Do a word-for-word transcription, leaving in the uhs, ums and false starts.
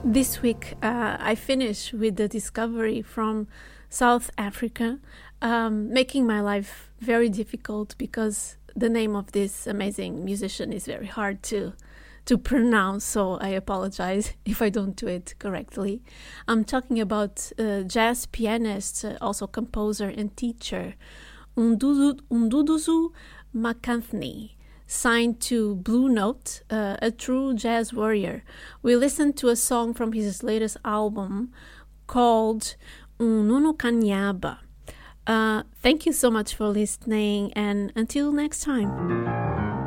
This week, uh, I finished with the discovery from South Africa, um, making my life very difficult because the name of this amazing musician is very hard to to pronounce, so I apologize if I don't do it correctly. I'm talking about uh, jazz pianist, uh, also composer and teacher, Mdudu- Mduduzi Makanthni, signed to Blue Note, uh, a true jazz warrior. We listened to a song from his latest album called Ununu Kanyaba. Uh, thank you so much for listening, and until next time.